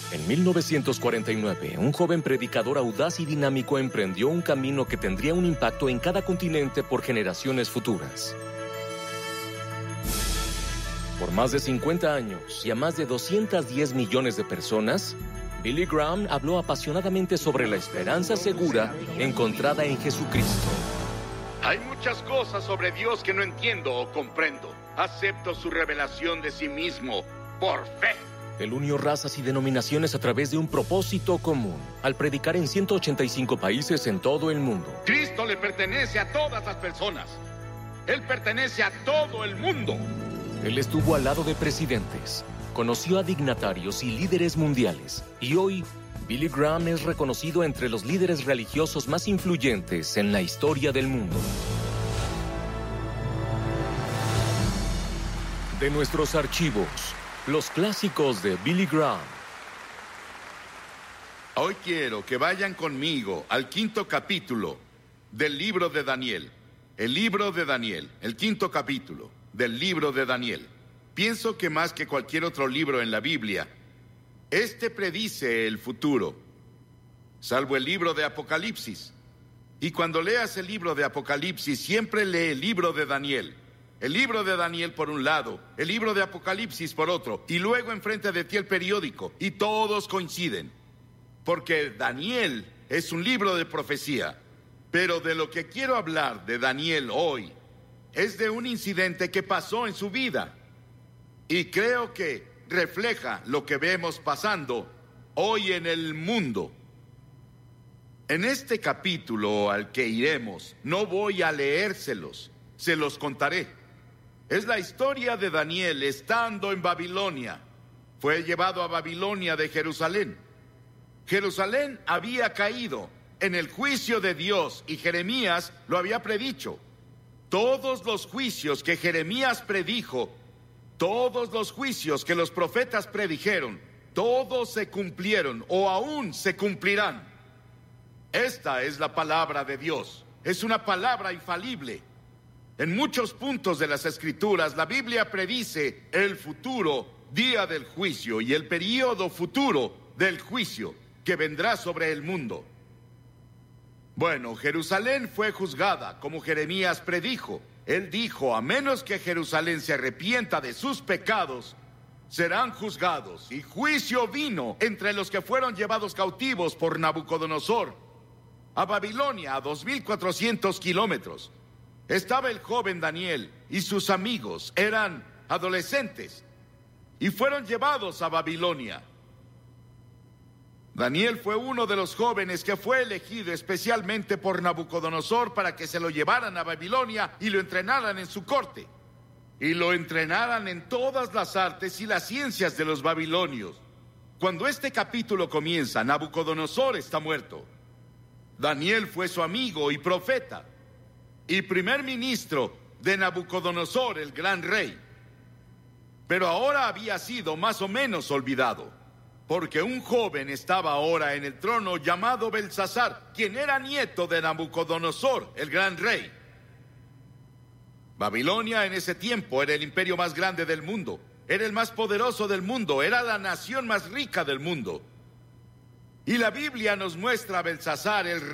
En 1949, un joven predicador audaz y dinámico emprendió un camino que tendría un impacto en cada continente por generaciones futuras. Por más de 50 años y a más de 210 millones de personas, Billy Graham habló apasionadamente sobre la esperanza segura encontrada en Jesucristo. Hay muchas cosas sobre Dios que no entiendo o comprendo. Acepto su revelación de sí mismo por fe. Él unió razas y denominaciones a través de un propósito común, al predicar en 185 países en todo el mundo. Cristo le pertenece a todas las personas. Él pertenece a todo el mundo. Él estuvo al lado de presidentes, conoció a dignatarios y líderes mundiales, y hoy Billy Graham es reconocido entre los líderes religiosos más influyentes en la historia del mundo. De nuestros archivos, los clásicos de Billy Graham. Hoy quiero que vayan conmigo al 5º capítulo del libro de Daniel. El libro de Daniel, el 5º capítulo del libro de Daniel. Pienso que más que cualquier otro libro en la Biblia, este predice el futuro, salvo el libro de Apocalipsis. Y cuando leas el libro de Apocalipsis, siempre lee el libro de Daniel. El libro de Daniel por un lado, el libro de Apocalipsis por otro, y luego enfrente de ti el periódico, y todos coinciden. Porque Daniel es un libro de profecía. Pero de lo que quiero hablar de Daniel hoy es de un incidente que pasó en su vida. Y creo que refleja lo que vemos pasando hoy en el mundo. En este capítulo al que iremos, no voy a leérselos, se los contaré. Es la historia de Daniel estando en Babilonia. Fue llevado a Babilonia de Jerusalén. Jerusalén había caído en el juicio de Dios y Jeremías lo había predicho. Todos los juicios que Jeremías predijo, todos los juicios que los profetas predijeron, todos se cumplieron o aún se cumplirán. Esta es la palabra de Dios. Es una palabra infalible. En muchos puntos de las Escrituras, la Biblia predice el futuro día del juicio y el período futuro del juicio que vendrá sobre el mundo. Bueno, Jerusalén fue juzgada, como Jeremías predijo. Él dijo, a menos que Jerusalén se arrepienta de sus pecados, serán juzgados. Y juicio vino entre los que fueron llevados cautivos por Nabucodonosor a Babilonia, a 2,400 kilómetros. Estaba el joven Daniel y sus amigos, eran adolescentes, y fueron llevados a Babilonia. Daniel fue uno de los jóvenes que fue elegido especialmente por Nabucodonosor para que se lo llevaran a Babilonia y lo entrenaran en su corte. Y lo entrenaran en todas las artes y las ciencias de los babilonios. Cuando este capítulo comienza, Nabucodonosor está muerto. Daniel fue su amigo y profeta, y primer ministro de Nabucodonosor, el gran rey. Pero ahora había sido más o menos olvidado, porque un joven estaba ahora en el trono llamado Belsasar, quien era nieto de Nabucodonosor, el gran rey. Babilonia en ese tiempo era el imperio más grande del mundo, era el más poderoso del mundo, era la nación más rica del mundo. Y la Biblia nos muestra a Belsasar, el